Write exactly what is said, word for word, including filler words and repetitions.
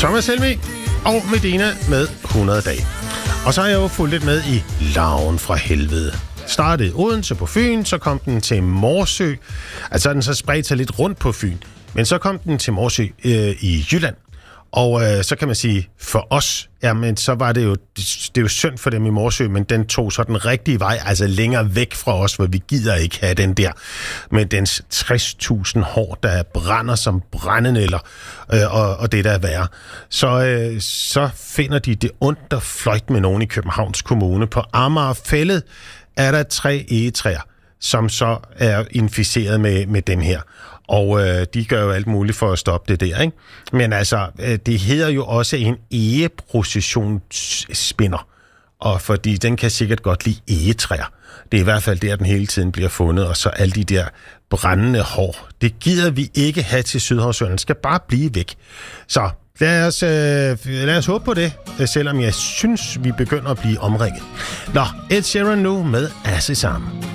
Thomas Helmig og Medina med hundrede dage. Og så har jeg jo fulgt lidt med i Larven fra helvede. Startede i Odense på Fyn, så kom den til Morsø. Altså den så spredte sig lidt rundt på Fyn. Men så kom den til Morsø øh, i Jylland. Og øh, så kan man sige, for os, jamen så var det jo, det, det er jo synd for dem i Morsø, men den tog så den rigtige vej, altså længere væk fra os, hvor vi gider ikke have den der, med dens tres tusind hår, der brænder som brændenælder, øh, og, og det der er værre. Så, øh, så finder de det ondt at fløjte med nogen i Københavns Kommune. På Amagerfællet er der tre egetræer, som så er inficeret med, med den her. Og øh, de gør jo alt muligt for at stoppe det der, ikke? Men altså, øh, det hedder jo også en egeprocessionsspinder. Og fordi den kan sikkert godt lide egetræer. Det er i hvert fald der, den hele tiden bliver fundet. Og så alle de der brændende hår. Det gider vi ikke have til Sydhavsøerne. Det skal bare blive væk. Så lad os, øh, lad os håbe på det, selvom jeg synes, vi begynder at blive omringet. Nå, Ed Sheeran nu med Azizam.